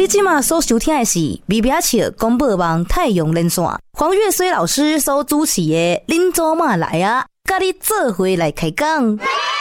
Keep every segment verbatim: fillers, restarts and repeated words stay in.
你今嘛所收听的是微微笑广播网太阳连线，黄月水老师所主持的恁做嘛来啊，甲你做伙来开讲。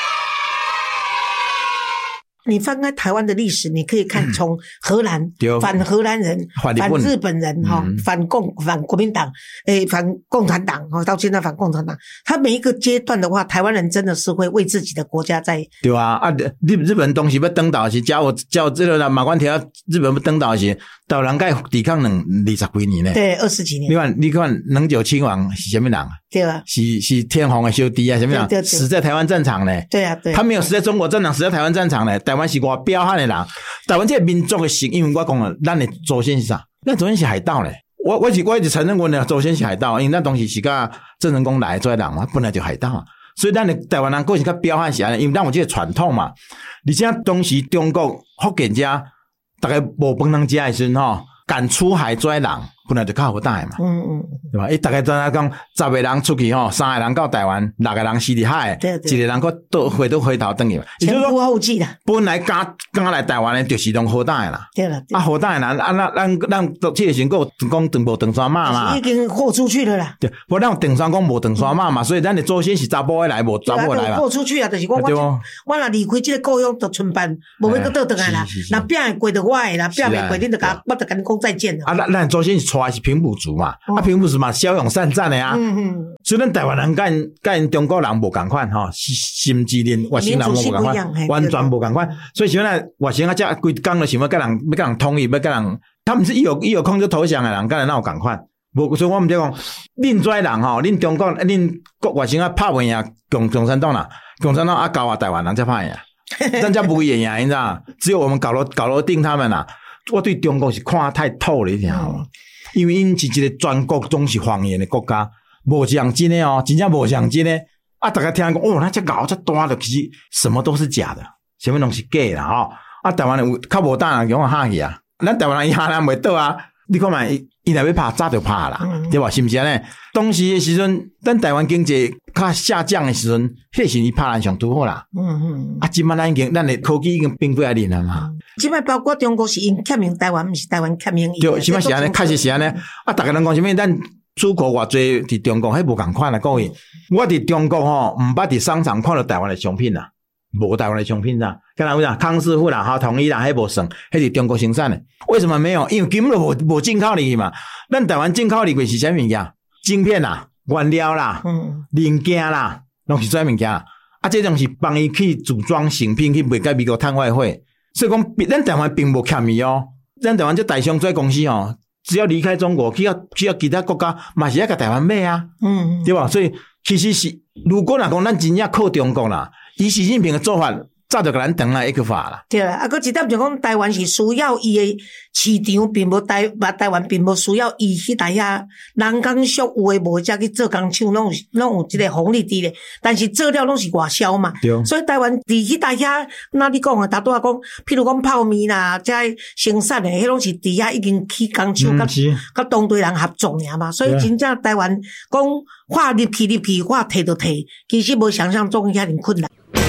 你翻开台湾的历史，你可以看从荷兰、嗯、反荷兰人、反日本人哈、嗯、反共、反国民党、诶反共产党哈，到现在反共产党，他每一个阶段的话，台湾人真的是会为自己的国家在对啊啊！日日本东西要登岛是叫我叫这个马关条，日本要登岛是到人家抵抗两二十几年呢， 对，二十几年。 你看，你看两九亲王是什么人啊？ 对啊， 是是天皇的兄弟啊，什么人？ 对对对， 死在台湾战场呢？ 对啊，对啊， 他没有死在中国战场，死在台湾战场呢。台湾是我彪悍的人，台湾这个民族的性，因为我讲了，咱的祖先是啥？咱祖先是海盗嘞。我我是我一直承认我的祖先是海盗，因为那东西是甲郑成功来做的人嘛，本来就海盗啊。所以咱的台湾人个是较彪悍是安尼，因为咱有这个传统嘛。而且当时中国福建遮大概无饭通食的时阵吼，敢出海做的人本来就较好带嘛，嗯嗯，对吧？伊大概在那讲，十个人出去吼，三个人到台湾，六个人死伫海，对对，一个人佫倒回倒回头转去嘛。 前仆后继啦。 本来敢敢来台湾的，就是拢好带啦。 对啦， 啊好带啦，啊咱咱咱这个时候讲长无长山马嘛， 已经豁出去了啦。 对，无咱长山讲无长山马嘛，所以咱的祖先是查甫的来，无查某来嘛。 豁出去啊，就是我我我若离开这个故乡就村办，无要佫倒转来啦。若拼会过着我的啦，拼袂过恁就甲我就甲恁讲再见啦。啊， 咱咱祖先是出来是平埔族嘛，啊平埔族嘛骁勇善战的啊。嗯嗯。所以咱台湾人甲因甲因中国人无共款吼，心智连外星人无共款，完全无共款。所以像咱外星啊，遮规工就想要甲人要甲人统一，要甲人，他们是一有一有空就投降的人，甲人哪有共款？无，所以我们就讲，恁遮人吼，恁中国恁国外星啊拍袂赢共共产党啦，共产党啊搞啊台湾人才拍赢，咱才不会赢呀，你知道？只有我们搞了搞了定他们啦。我对中国是看太透了一点吼，因为因是一个全国总是谎言的国家，无像真的哦，真正无像真的。啊，大家听讲哦，那这搞这大的，其实什么都是假的，什么东西假啦吼。啊，台湾人有较无胆人讲吓去啊，咱台湾人吓人袂倒啊。你看嘛，伊若要拍早就拍啦，嗯、对吧？是不是呢？当时的时阵，咱台湾经济较下降的时阵，迄时伊拍咱上拄好啦。嗯嗯。啊，今摆咱已经，咱的科技已经并不来临了嘛。 今摆包括中国是因欠名台湾，毋是台湾欠名伊。 对，今摆是安尼，确实是安尼。啊，大家人讲什么？咱出口偌济伫中国，迄无共款啦。各位，我伫中国吼，毋捌伫商场看到台湾的商品啦。无台湾的商品啦，干那有啥康师傅啦、哈统一啦，迄无算，迄是中国生产的。为什么没有？因为根本就无无进口入去嘛。咱台湾进口入去是啥物件？晶片啦、原料啦、嗯、零件啦，拢是啥物件？啊，这种是帮伊去组装成品去卖给美国摊外汇。所以讲，咱台湾并无欠伊哦。咱台湾这大商做公司哦，只要离开中国，去到去到其他国家，嘛是要甲台湾买啊，嗯，对吧？所以其实是，如果若讲咱真正靠中国啦。以习近平的做法，早就给咱断了一个法啦。 对啦，啊，佮一点就讲台湾是需要伊的市场，并无台，台湾并无需要伊去台遐人工俗有诶无才去做工厂，拢有拢有一个红利伫咧。但是做了拢是外销嘛，对。所以台湾伫去台遐，那你讲啊，大多啊讲，譬如讲泡面啦，遮生产诶，迄拢是伫遐已经起工厂，甲甲当地人合作尔嘛。所以真正台湾讲话入去入去，话摕就摕，其实无想象中遐尼困难。